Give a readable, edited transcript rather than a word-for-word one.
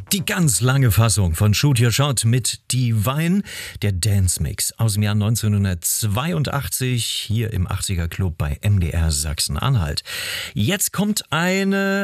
Die ganz lange Fassung von Shoot Your Shot mit Divine, der Dance Mix aus dem Jahr 1982 hier im 80er Club bei MDR Sachsen-Anhalt. Jetzt kommt eine